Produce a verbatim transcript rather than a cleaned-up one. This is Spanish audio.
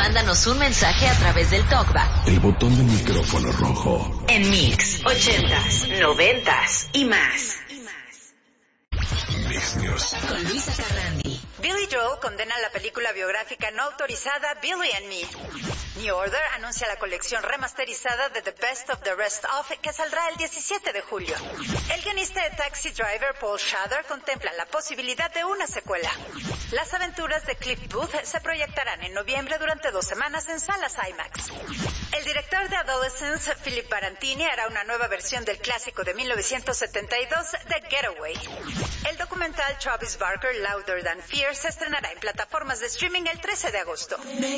mándanos un mensaje a través del TalkBack. El botón del micrófono rojo. En Mix, ochentas, noventas y más. Mix News. Con Luisa Carrandi. Billy Joel condena la película biográfica no autorizada Billy and Me. New Order anuncia la colección remasterizada de The Best of the Rest Of, que saldrá el diecisiete de julio. El guionista de Taxi Driver, Paul Schrader, contempla la posibilidad de una secuela. Las aventuras de Cliff Booth se proyectarán en noviembre durante dos semanas en salas IMAX. El director de Adolescence, Philip Barantini, hará una nueva versión del clásico de mil novecientos setenta y dos, The Getaway. El documental Travis Barker, Louder Than Fear, se estrenará en plataformas de streaming el trece de agosto.